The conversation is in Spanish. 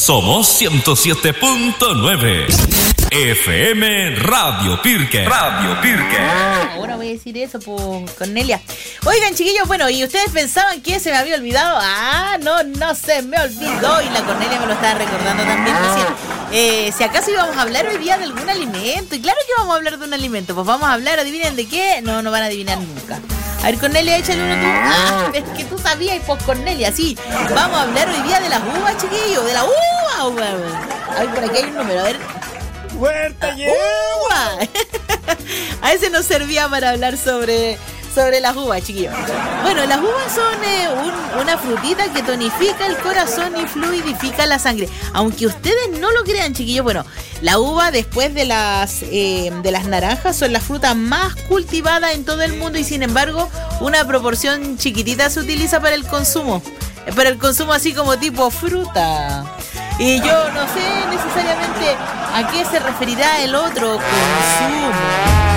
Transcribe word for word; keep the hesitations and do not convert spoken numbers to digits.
Somos ciento siete punto nueve. F M Radio Pirque. Radio Pirque. Ah, ahora voy a decir eso, pues, Cornelia. Oigan, chiquillos, bueno, ¿y ustedes pensaban que se me había olvidado? Ah, no, no se me olvidó. Y la Cornelia me lo estaba recordando también recién. Eh, si acaso íbamos a hablar hoy día de algún alimento. Y claro que vamos a hablar de un alimento. Pues vamos a hablar, adivinen de qué. No, no van a adivinar nunca. A ver, Cornelia, échale uno tú. Ah, es que tú sabías, pues, Cornelia, sí. Vamos a hablar hoy día de las uvas, chiquillos. De la uva, uva. Ay, por aquí hay un número, a ver. ¡Huerta lleva! ¡Uva! A ese nos servía para hablar sobre, sobre las uvas, chiquillos. Bueno, las uvas son eh, un, una frutita que tonifica el corazón y fluidifica la sangre. Aunque ustedes no lo crean, chiquillos, bueno, la uva después de las, eh, de las naranjas son la fruta más cultivada en todo el mundo y sin embargo una proporción chiquitita se utiliza para el consumo. Para el consumo así como tipo fruta. Y yo no sé necesariamente a qué se referirá el otro consumo.